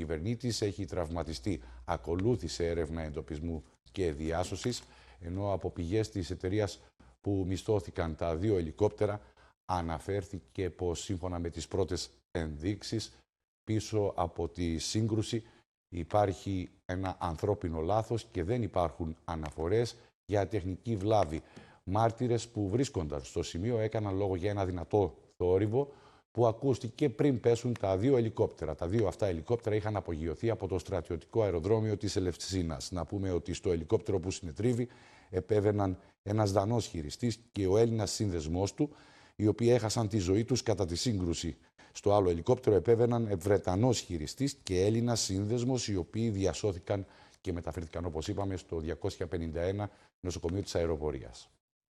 κυβερνήτης έχει τραυματιστεί. Ακολούθησε έρευνα εντοπισμού και διάσωσης, ενώ από πηγές της εταιρείας που μισθώθηκαν τα 2 ελικόπτερα αναφέρθηκε πως σύμφωνα με τις πρώτες ενδείξεις πίσω από τη σύγκρουση υπάρχει ένα ανθρώπινο λάθος και δεν υπάρχουν αναφορές για τεχνική βλάβη. Μάρτυρες που βρίσκονταν στο σημείο έκαναν λόγο για ένα δυνατό θόρυβο που ακούστηκε πριν πέσουν τα 2 ελικόπτερα. Τα 2 αυτά ελικόπτερα είχαν απογειωθεί από το στρατιωτικό αεροδρόμιο της Ελευσίνας. Να πούμε ότι στο ελικόπτερο που συνετρίβει επέβαιναν ένας Δανός χειριστής και ο Έλληνας σύνδεσμός του, οι οποίοι έχασαν τη ζωή τους κατά τη σύγκρουση. Στο άλλο ελικόπτερο επέβαιναν Βρετανός χειριστής και Έλληνας σύνδεσμος, οι οποίοι διασώθηκαν και μεταφέρθηκαν, όπως είπαμε, στο 251 νοσοκομείο της αεροπορίας.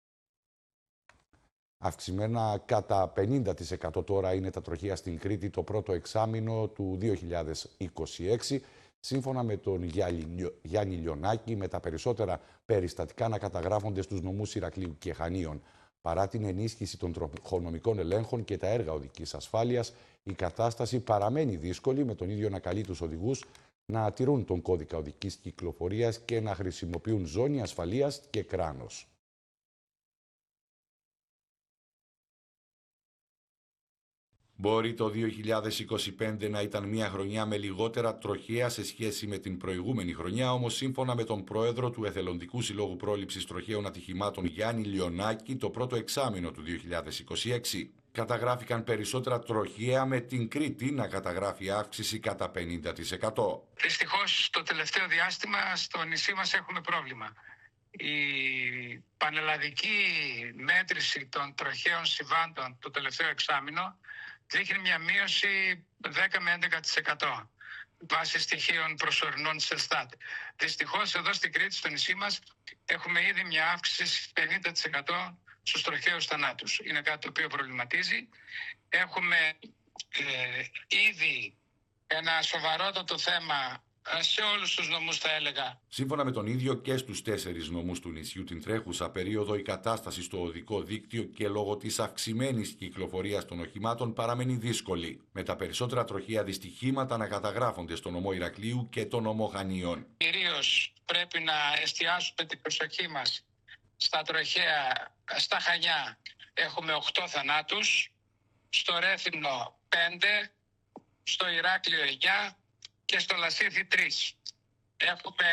Αυξημένα κατά 50% τώρα είναι τα τροχαία στην Κρήτη το πρώτο εξάμηνο του 2026, σύμφωνα με τον Γιάννη Λιονάκη, με τα περισσότερα περιστατικά να καταγράφονται στους νομούς Ηρακλείου και Χανίων. Παρά την ενίσχυση των τροχονομικών ελέγχων και τα έργα οδικής ασφάλειας, η κατάσταση παραμένει δύσκολη, με τον ίδιο να καλεί τους οδηγούς να τηρούν τον κώδικα οδικής κυκλοφορίας και να χρησιμοποιούν ζώνη ασφαλείας και κράνος. Μπορεί το 2025 να ήταν μια χρονιά με λιγότερα τροχαία σε σχέση με την προηγούμενη χρονιά, όμως σύμφωνα με τον πρόεδρο του Εθελοντικού Συλλόγου Πρόληψης Τροχαίων Ατυχημάτων Γιάννη Λιονάκη, το πρώτο εξάμηνο του 2026 καταγράφηκαν περισσότερα τροχαία, με την Κρήτη να καταγράφει αύξηση κατά 50%. Δυστυχώς το τελευταίο διάστημα στο νησί μας έχουμε πρόβλημα. Η πανελλαδική μέτρηση των τροχαίων συμβάντων το τελευταίο εξάμηνο δείχνει μια μείωση 10 με 11% βάσει στοιχείων προσωρινών της Ελστάτ. Δυστυχώς εδώ στην Κρήτη, στο νησί μας, έχουμε ήδη μια αύξηση 50% στους τροχαίους θανάτους. Είναι κάτι το οποίο προβληματίζει. Έχουμε ήδη ένα σοβαρότατο θέμα σε όλους τους νομούς, θα έλεγα. Σύμφωνα με τον ίδιο, και στους 4 νομούς του νησιού την τρέχουσα περίοδο η κατάσταση στο οδικό δίκτυο και λόγω της αυξημένης κυκλοφορίας των οχημάτων παραμένει δύσκολη, με τα περισσότερα τροχαία δυστυχήματα να καταγράφονται στο νομό Ηρακλείου και το νομό Χανίων. Κυρίως πρέπει να εστιάσουμε την προσοχή μας στα τροχαία. Στα Χανιά έχουμε 8 θανάτους, στο Ρέθυμνο 5, στο Ηράκλειο 9 και στο Λασίθι 3. Έχουμε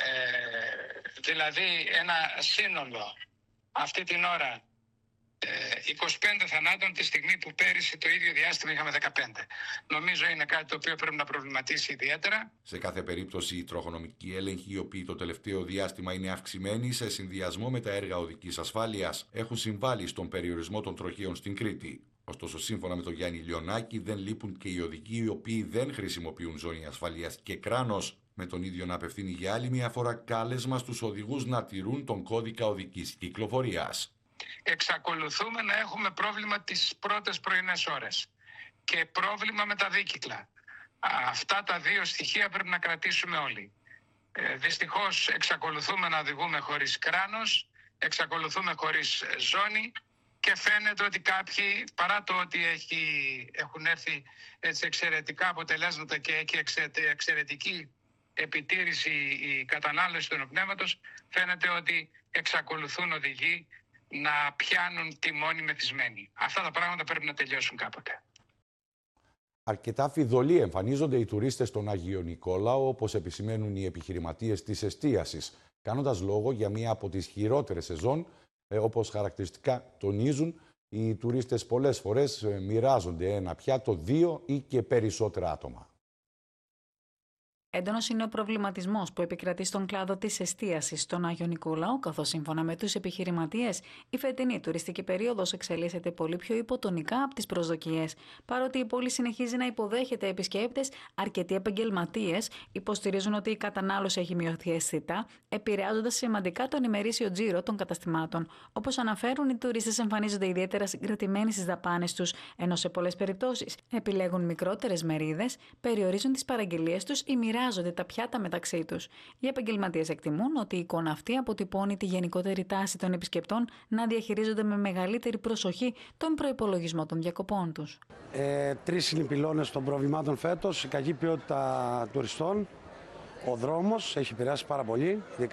δηλαδή ένα σύνολο αυτή την ώρα 25 θανάτων, τη στιγμή που πέρυσι το ίδιο διάστημα είχαμε 15. Νομίζω είναι κάτι το οποίο πρέπει να προβληματίσει ιδιαίτερα. Σε κάθε περίπτωση, οι τροχονομικοί έλεγχοι, οι οποίοι το τελευταίο διάστημα είναι αυξημένοι σε συνδυασμό με τα έργα οδικής ασφάλειας, έχουν συμβάλει στον περιορισμό των τροχαίων στην Κρήτη. Ωστόσο, σύμφωνα με τον Γιάννη Λιονάκη, δεν λείπουν και οι οδηγοί οι οποίοι δεν χρησιμοποιούν ζώνη ασφαλείας και κράνος, με τον ίδιο να απευθύνει για άλλη μια φορά κάλεσμα στους οδηγούς να τηρούν τον κώδικα οδικής κυκλοφορίας. Εξακολουθούμε να έχουμε πρόβλημα τις πρώτες πρωινές ώρες και πρόβλημα με τα δίκυκλα. Αυτά τα 2 στοιχεία πρέπει να κρατήσουμε όλοι. Δυστυχώς εξακολουθούμε να οδηγούμε χωρίς κράνος, εξακολουθούμε χωρίς ζώνη και φαίνεται ότι κάποιοι, παρά το ότι έχουν έρθει έτσι εξαιρετικά αποτελέσματα και έχει εξαιρετική επιτήρηση η κατανάλωση του ενοπνεύματος, φαίνεται ότι εξακολουθούν οδηγοί να πιάνουν τιμόνι μεθυσμένοι. Αυτά τα πράγματα πρέπει να τελειώσουν κάποτε. Αρκετά φιδωλοί εμφανίζονται οι τουρίστες στον Άγιο Νικόλαο, όπως επισημαίνουν οι επιχειρηματίες της εστίασης, κάνοντας λόγο για μία από τις χειρότερες σεζόν, όπως χαρακτηριστικά τονίζουν. Οι τουρίστες πολλές φορές μοιράζονται ένα πιάτο, 2 ή και περισσότερα άτομα. Έντονος είναι ο προβληματισμός που επικρατεί στον κλάδο της εστίασης στον Άγιο Νικόλαο, καθώς σύμφωνα με τους επιχειρηματίες, η φετινή τουριστική περίοδος εξελίσσεται πολύ πιο υποτονικά από τις προσδοκίες. Παρότι η πόλη συνεχίζει να υποδέχεται επισκέπτες, αρκετοί επαγγελματίες υποστηρίζουν ότι η κατανάλωση έχει μειωθεί αισθητά, επηρεάζοντας σημαντικά τον ημερήσιο τζίρο των καταστημάτων. Όπως αναφέρουν, οι τουρίστες εμφανίζονται ιδιαίτερα συγκρατημένοι στις δαπάνες τους, ενώ σε πολλές περιπτώσεις επιλέγουν μικρότερες μερίδες, περιορίζουν τις παραγγελίες τους ή μοιράζονται μοιράζονται τα πιάτα μεταξύ τους. Οι επαγγελματίες εκτιμούν ότι η εικόνα αυτή αποτυπώνει τη γενικότερη τάση των επισκεπτών να διαχειρίζονται με μεγαλύτερη προσοχή τον προϋπολογισμό των διακοπών τους. 3 είναι οι πυλώνες των προβλημάτων φέτος: η κακή ποιότητα τουριστών, ο δρόμος έχει επηρεάσει πάρα πολύ.